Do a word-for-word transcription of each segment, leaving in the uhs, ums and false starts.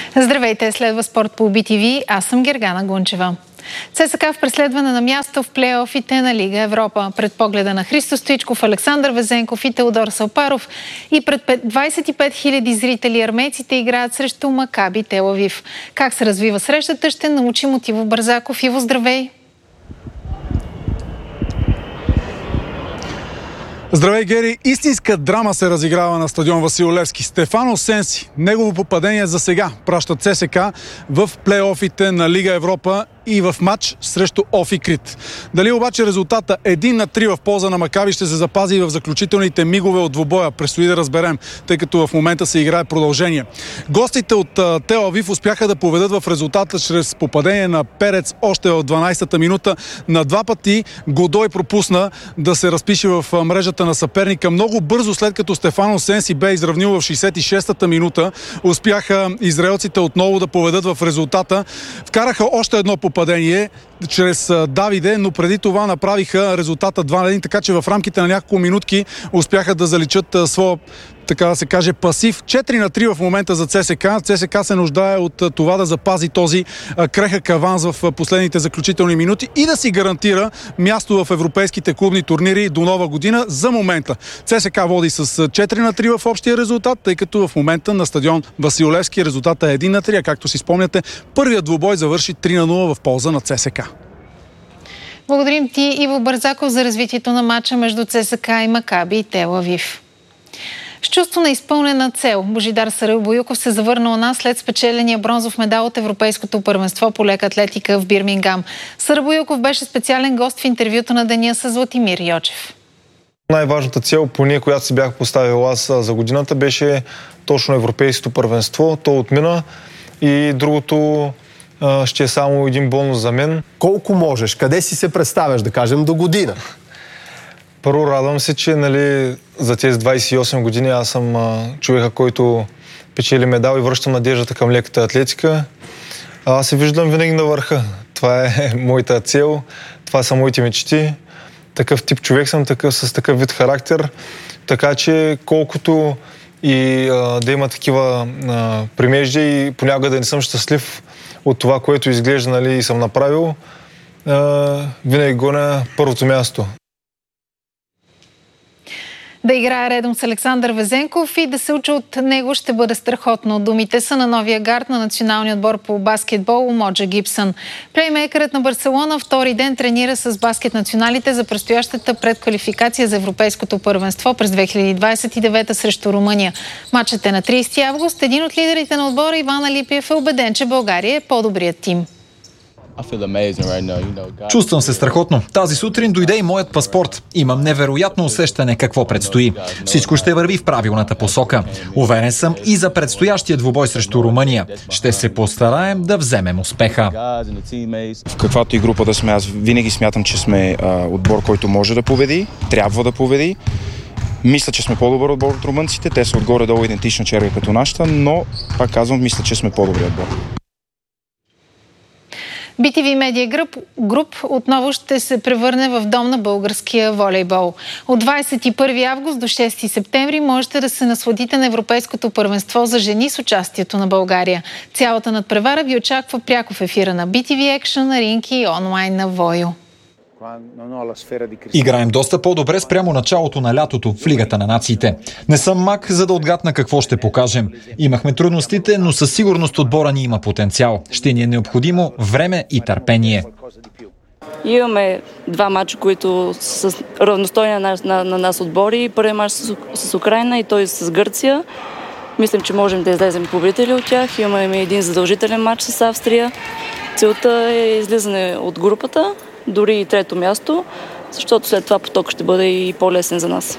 Здравейте, следва спорт по Би Ти Ви. Аз съм Гергана Гунчева. ЦСКА в преследване на място в плейофите на Лига Европа. Пред погледа на Христо Стоичков, Александър Везенков и Теодор Салпаров и пред двадесет и пет хиляди зрители армейците играят срещу Макаби Тел Авив. Как се развива срещата, ще научим от Иво Бързаков. Иво, здравей! Здравей, Гери! Истинска драма се разиграва на стадион Васил Левски. Стефано Сенси, негово попадение за сега праща ЦСКА в плейофите на Лига Европа и в матч срещу Офи Крит. Дали обаче резултата един на три в полза на Макаби ще се запази и в заключителните мигове от двубоя, предстои да разберем, тъй като в момента се играе продължение. Гостите от Тел Авив успяха да поведат в резултата чрез попадение на Перец още в дванадесета минута. На два пъти Годой пропусна да се разпише в мрежата на съперника. Много бързо, след като Стефано Сенси бе изравнил в шейсет и шестата минута, успяха израелците отново да поведат в резултата. Вкараха още едно попадение чрез Давиде, но преди това направиха резултата два на един, така че в рамките на няколко минутки успяха да заличат своя, така да се каже, пасив. четири на три в момента за ЦСКА. ЦСКА се нуждае от това да запази този крехък аванс в последните заключителни минути и да си гарантира място в европейските клубни турнири до нова година. За момента ЦСКА води с четири на три в общия резултат, тъй като в момента на стадион Васил Левски резултата е един на три, а както си спомняте, първият двубой завърши три на нула в полза на ЦСКА. Благодарим ти, Иво Бързаков, за развитието на матча между ЦСКА и Макаби Тел Авив. С чувство на изпълнена цел, Божидар Сарайбоюков се завърна у нас след спечеления бронзов медал от Европейското първенство по лека атлетика в Бирмингам. Сарайбоюков беше специален гост в интервюто на деня с Златимир Йочев. Най-важната цел, поне която си бях поставил аз за годината, беше точно Европейското първенство. То отмина и другото ще е само един бонус за мен. Колко можеш? Къде си се представяш, да кажем, до година? Първо, радвам се, че нали, за тези двадесет и осем години аз съм а, човека, който печели медал и връщам надеждата към леката атлетика. А, аз се виждам винаги на върха. Това е моята цел, това са моите мечти. Такъв тип човек съм, такъв, с такъв вид характер. Така че колкото и а, да има такива а, примежди и понякога да не съм щастлив от това, което изглежда, нали, и съм направил, а, винаги гоня първото място. Да играе редом с Александър Везенков и да се учи от него ще бъде страхотно. Думите са на новия гард на националния отбор по баскетбол Умоджа Гибсън. Плеймейкърът на Барселона втори ден тренира с баскет националите за предстоящата предквалификация за Европейското първенство през две хиляди двадесет и девета срещу Румъния. Матчът е на тридесети август. Един от лидерите на отбора, Иван Алипиев, е убеден, че България е по-добрият тим. Чувствам се страхотно. Тази сутрин дойде и моят паспорт. Имам невероятно усещане какво предстои. Всичко ще върви в правилната посока. Уверен съм и за предстоящия двубой срещу Румъния. Ще се постараем да вземем успеха. В каквато и група да сме, аз винаги смятам, че сме а, отбор, който може да победи, трябва да победи. Мисля, че сме по-добър отбор от румънците. Те са отгоре-долу идентична черга като нашата, но, пак казвам, мисля, че сме по-добри отбор. Би Ти Ви Медиа Груп, груп отново ще се превърне в дом на българския волейбол. От двадесет и първи август до шести септември можете да се насладите на Европейското първенство за жени с участието на България. Цялата надпревара ви очаква пряко в ефира на Би Ти Ви Екшън, Ринки и онлайн на Войо. Играем доста по-добре спрямо началото на лятото в Лигата на нациите. Не съм маг, за да отгадна какво ще покажем. Имахме трудностите, но със сигурност отбора ни има потенциал. Ще ни е необходимо време и търпение. Имаме два мача, които са равностойни на, на, на нас отбори. Първият мач с, с Украйна и той с Гърция. Мислим, че можем да излезем победители от тях. Имаме един задължителен мач с Австрия. Целта е излизане от групата, дори и трето място, защото след това поток ще бъде и по-лесен за нас.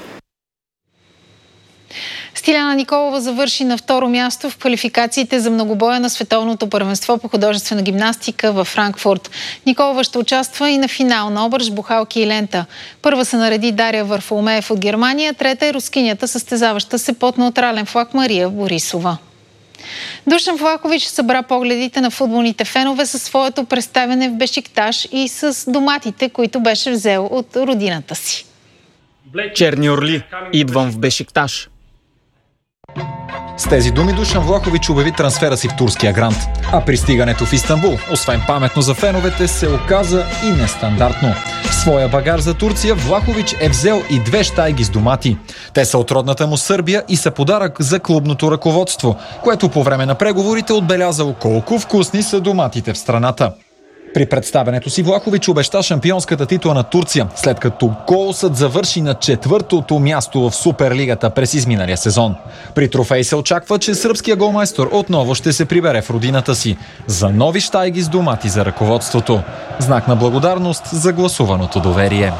Стиляна Николова завърши на второ място в квалификациите за многобоя на Световното първенство по художествена гимнастика във Франкфурт. Николова ще участва и на финал на обръч, бухалки и лента. Първа се нареди Дария Варфоломеев от Германия, трета е рускинята, състезаваща се под неутрален флаг Мария Борисова. Душан Влахович събра погледите на футболните фенове със своето представяне в Бешикташ и с доматите, които беше взел от родината си. Черни орли, идвам в Бешикташ. С тези думи Душан Влахович обяви трансфера си в турския грант. А пристигането в Истанбул, освен паметно за феновете, се оказа и нестандартно. В своя багаж за Турция Влахович е взел и две щайги с домати. Те са от родната му Сърбия и са подарък за клубното ръководство, което по време на преговорите отбелязало колко вкусни са доматите в страната. При представянето си Влахович обеща шампионската титла на Турция, след като Колосът завърши на четвъртото място в Суперлигата през изминалия сезон. При трофей се очаква, че сръбския голмайстор отново ще се прибере в родината си за нови щайги с домати за ръководството. Знак на благодарност за гласуваното доверие.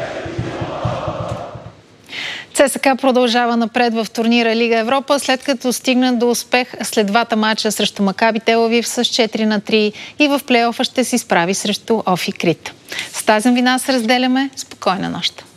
ЦСКА продължава напред в турнира Лига Европа, след като стигна до успех след двата мача срещу Макаби Тел Авив с четири на три и в плейофа ще се изправи срещу Офи Крит. С тази новина се разделяме. Спокойна нощ!